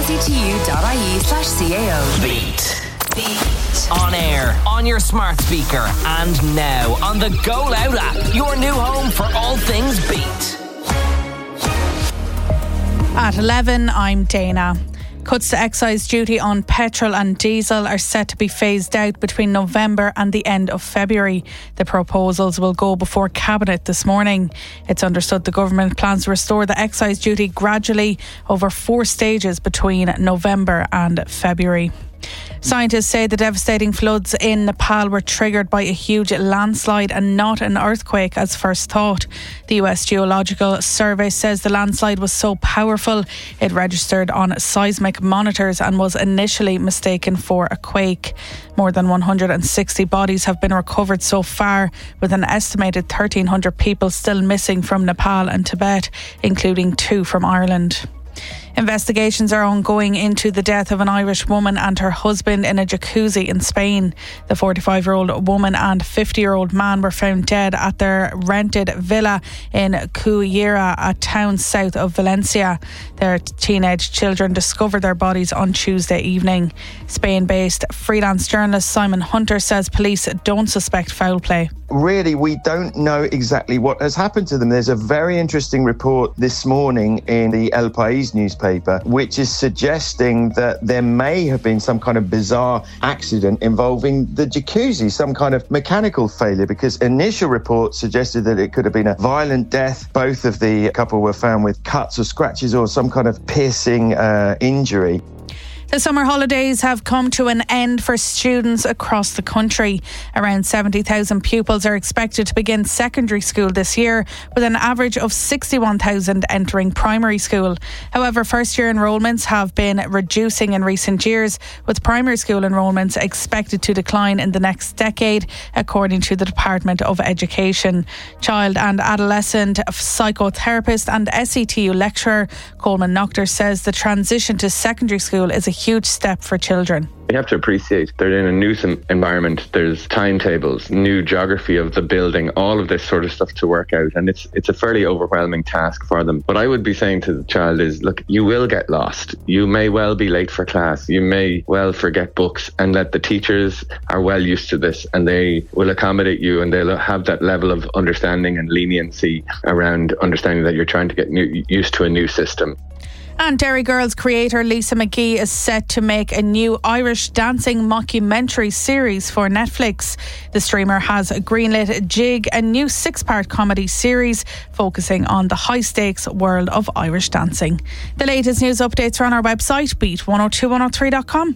rctu.ie/CAO. Beat. On air, on your smart speaker, and now on the Go Loud app, your new home for all things Beat. At 11, I'm Dana. Cuts to excise duty on petrol and diesel are set to be phased out between November and the end of February. The proposals will go before Cabinet this morning. It's understood the government plans to restore the excise duty gradually over 4 stages between November and February. Scientists say the devastating floods in Nepal were triggered by a huge landslide and not an earthquake as first thought. The US Geological Survey says the landslide was so powerful it registered on seismic monitors and was initially mistaken for a quake. More than 160 bodies have been recovered so far, with an estimated 1,300 people still missing from Nepal and Tibet, including 2 from Ireland. Investigations are ongoing into the death of an Irish woman and her husband in a jacuzzi in Spain. The 45-year-old woman and 50-year-old man were found dead at their rented villa in Cullera, a town south of Valencia. Their teenage children discovered their bodies on Tuesday evening. Spain-based freelance journalist Simon Hunter says police don't suspect foul play. Really, we don't know exactly what has happened to them. There's a very interesting report this morning in the El País newspaper, which is suggesting that there may have been some kind of bizarre accident involving the jacuzzi, some kind of mechanical failure, because initial reports suggested that it could have been a violent death. Both of the couple were found with cuts or scratches or some kind of piercing injury. The summer holidays have come to an end for students across the country. Around 70,000 pupils are expected to begin secondary school this year, with an average of 61,000 entering primary school. However, first-year enrolments have been reducing in recent years, with primary school enrolments expected to decline in the next decade, according to the Department of Education. Child and adolescent psychotherapist and SETU lecturer Coleman Noctor says the transition to secondary school is a huge step for children. You have to appreciate they're in a new environment. There's timetables, new geography of the building, all of this sort of stuff to work out, and it's a fairly overwhelming task for them. What I would be saying to the child is, look, you will get lost. You may well be late for class. You may well forget books, and that the teachers are well used to this and they will accommodate you, and they'll have that level of understanding and leniency around understanding that you're trying to get used to a new system. And Derry Girls creator Lisa McGee is set to make a new Irish dancing mockumentary series for Netflix. The streamer has greenlit Jig, a new 6-part comedy series focusing on the high-stakes world of Irish dancing. The latest news updates are on our website, beat102103.com.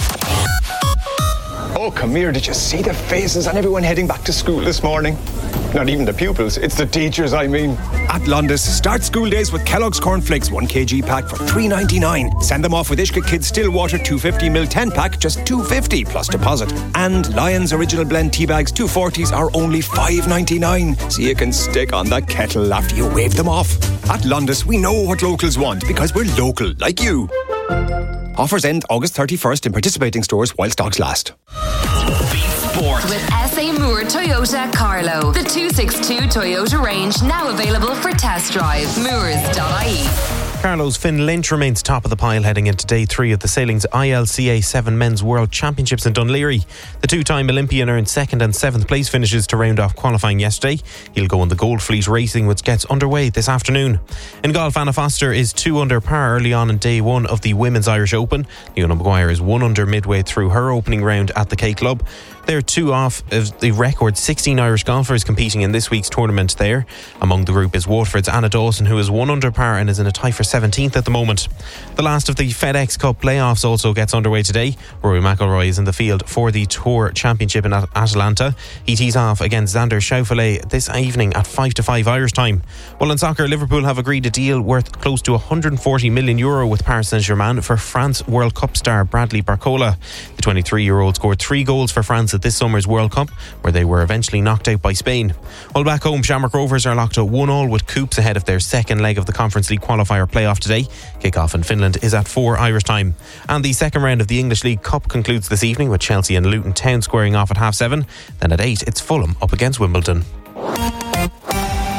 Oh, come here, did you see the faces on everyone heading back to school this morning? Not even the pupils, it's the teachers, I mean. At Londis, start school days with Kellogg's Cornflakes 1 kg pack for $3.99. Send them off with Ishka Kids Stillwater 250ml 10 pack, just $2.50 plus deposit. And Lion's Original Blend tea bags 240s are only $5.99. So you can stick on the kettle after you wave them off. At Londis, we know what locals want because we're local, like you. Offers end August 31st in participating stores while stocks last. Sport. With SA Moore Toyota Carlow. The 262 Toyota range now available for test drive. Moores.ie. Carlow's Finn Lynch remains top of the pile heading into day 3 of the sailing's ILCA 7 Men's World Championships in Dunleary. The 2-time Olympian earned 2nd and 7th place finishes to round off qualifying yesterday. He'll go on the Gold Fleet Racing, which gets underway this afternoon. In golf, Anna Foster is 2 under par early on in day 1 of the Women's Irish Open. Leona Maguire is 1 under midway through her opening round at the K Club. They're 2 off of the record 16 Irish golfers competing in this week's tournament there. Among the group is Waterford's Anna Dawson, who is 1 under par and is in a tie for 17th at the moment. The last of the FedEx Cup playoffs also gets underway today. Rory McIlroy is in the field for the Tour Championship in Atlanta. He tees off against Xander Schauffele this evening at 5 to 5 Irish time. Well, in soccer, Liverpool have agreed a deal worth close to €140 million with Paris Saint-Germain for France World Cup star Bradley Barcola. The 23-year-old scored 3 goals for France at this summer's World Cup, where they were eventually knocked out by Spain. Well, back home, Shamrock Rovers are locked at 1-1 with Coops ahead of their second leg of the Conference League qualifier playoff today. Kick-off in Finland is at 4 Irish time. And the second round of the English League Cup concludes this evening with Chelsea and Luton Town squaring off at 7:30. Then at 8, it's Fulham up against Wimbledon. Steen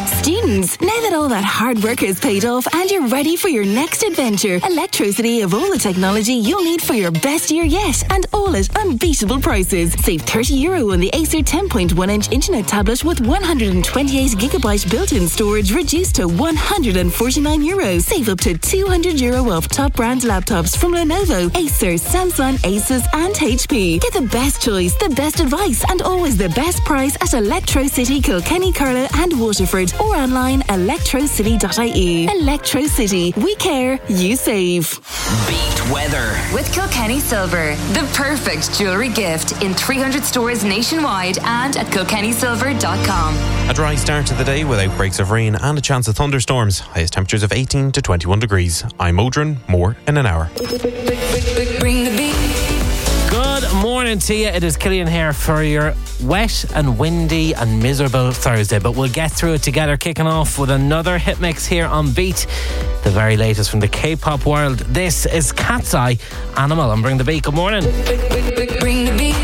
friends. Now that all that hard work has paid off and you're ready for your next adventure, Electrocity have all the technology you'll need for your best year yet, and all at unbeatable prices. Save €30 on the Acer 10.1-inch internet tablet with 128GB built-in storage reduced to €149. Save up to €200 off top brand laptops from Lenovo, Acer, Samsung, Asus and HP. Get the best choice, the best advice and always the best price at Electrocity, Kilkenny, Carlow and Waterford, or online electrocity.ie. Electrocity. We care, you save. Beat weather with Kilkenny Silver, the perfect jewellery gift in 300 stores nationwide and at kilkennysilver.com. A dry start to the day with outbreaks of rain and a chance of thunderstorms. Highest temperatures of 18 to 21 degrees. I'm Odrin. More in an hour. Bring the beat. Good morning to you. It is Killian here for your wet and windy and miserable Thursday, but we'll get through it together, kicking off with another hit mix here on Beat, the very latest from the K-pop world. This is Cat's Eye, Animal, and Bring the Beat. Good morning. Bring the beat.